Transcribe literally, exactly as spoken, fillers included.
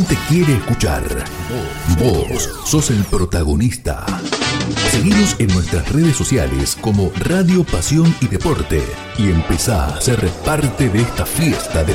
gente quiere escuchar. Vos sos el protagonista. Seguinos en nuestras redes sociales como Radio Pasión y Deporte y empezá a ser parte de esta fiesta de